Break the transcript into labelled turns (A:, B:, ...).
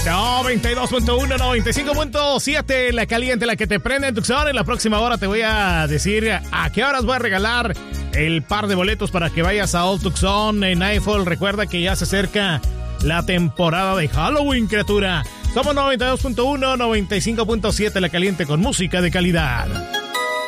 A: 92.1, 95.7, la caliente, la que te prende en Tucson. En la próxima hora te voy a decir a qué horas voy a regalar el par de boletos para que vayas a Old Tucson en Nightfall. Recuerda que ya se acerca la temporada de Halloween, criatura. Somos 92.1, 95.7, la caliente con música de calidad.